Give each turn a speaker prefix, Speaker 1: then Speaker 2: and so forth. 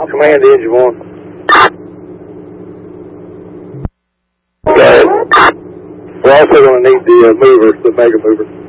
Speaker 1: Command engine 1. Okay. We're also going to need the movers, the mega mover.